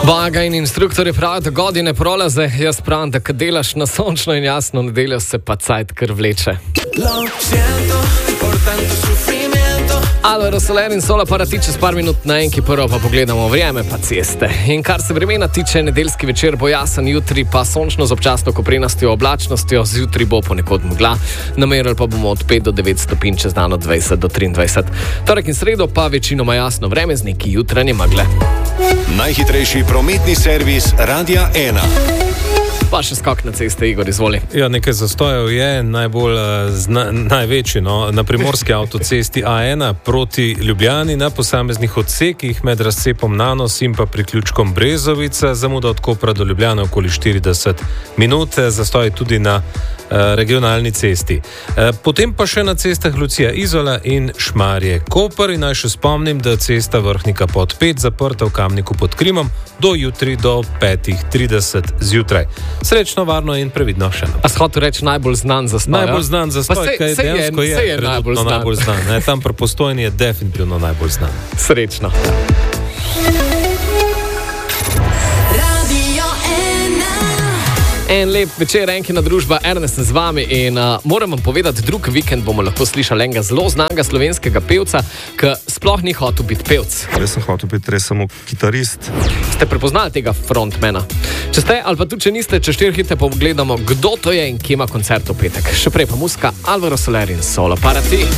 Vaga in instruktorji pravijo, da godine prolaze, jaz pravim, da kad delaš na sončno in jasno nedeljo, se pa cajt kar vleče. Alvaro Soler in Sola Parati čez par minut na enki, prvo pa pogledamo vreme pa ceste. In kar se vremena tiče, nedeljski večer bo jasen, jutri pa sončno z občasno koprenastjo oblačnostjo, zjutraj bo ponekod megla, namerili pa bomo od 5 do 9 stopinj, čez dan od 20 do 23. Torek in sredo pa večinoma jasno vreme z neki jutranje megle. Najhitrejši prometni servis Radia 1. Pa še skok na ceste, Igor, izvoli. Ja, nekaj zastojev je največji, na primorski avtocesti A1 proti Ljubljani na posameznih odsekih med razcepom Nanos in pa priključkom Brezovica, zamuda od Kopra do Ljubljane okoli 40 minut, zastoj tudi na regionalni cesti. Potem pa še na cestah Lucija Izola in Šmarje Koper. In naj še spomnim, da cesta Vrhnika pod 5 zaprta v Kamniku pod Krimom do jutri do 5:30 zjutraj. Srečno, varno in previdno še naprej. A shotel reči najbolj znan zastoj? Najbolj znan zastoj, kaj dejansko je najbolj znan. Tam pri Postojni je definitivno najbolj znan. Srečno. En lep večer, enkina družba, Ernest z vami in moram vam povedati, drug vikend bomo lahko slišali enega zelo znanega slovenskega pevca, ki sploh ni hotel biti pevc. Jaz sem hotel biti res samo kitarist. Ste prepoznali tega frontmana? Če ste, ali pa tudi če niste, če 4 hite pogledamo, kdo to je in kje ima koncert v petek. Še prej pa muzika, Alvaro Soler in Sola Parati.